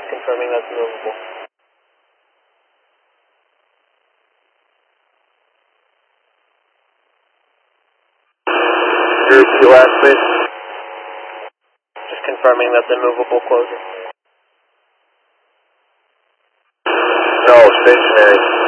confirming that's movable. Group, your last bit. Just confirming that's a movable closure. No, stationary.